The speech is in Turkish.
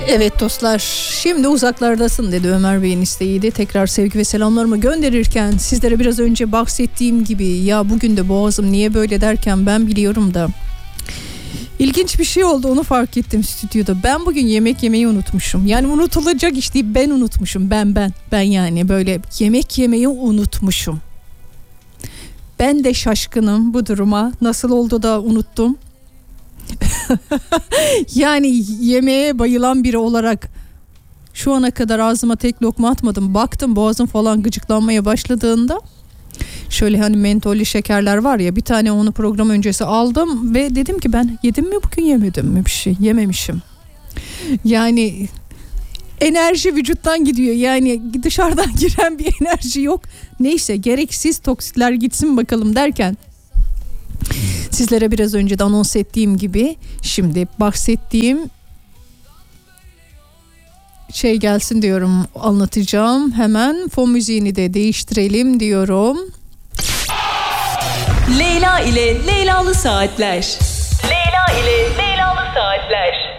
Evet dostlar, şimdi uzaklardasın dedi Ömer Bey'in isteğiydi. Tekrar sevgi ve selamlarımı gönderirken sizlere biraz önce bahsettiğim gibi ya bugün de boğazım niye böyle derken ben biliyorum da ilginç bir şey oldu, onu fark ettim stüdyoda. Ben bugün yemek yemeyi unutmuşum. Yani unutulacak iş değil, ben unutmuşum. Ben yani böyle yemek yemeyi unutmuşum. Ben de şaşkınım bu duruma. Nasıl oldu da unuttum? Yani yemeğe bayılan biri olarak şu ana kadar ağzıma tek lokma atmadım. Baktım boğazım falan gıcıklanmaya başladığında şöyle hani mentollü şekerler var ya, bir tane onu program öncesi aldım ve dedim ki ben yedim mi bugün, yemedim mi bir şey, yememişim. Yani enerji vücuttan gidiyor, yani dışarıdan giren bir enerji yok. Neyse, gereksiz toksitler gitsin bakalım derken sizlere biraz önce de anons ettiğim gibi şimdi bahsettiğim şey gelsin diyorum, anlatacağım. Hemen fon müziğini de değiştirelim diyorum. Leyla ile Leylalı Saatler. Leyla ile Leylalı Saatler.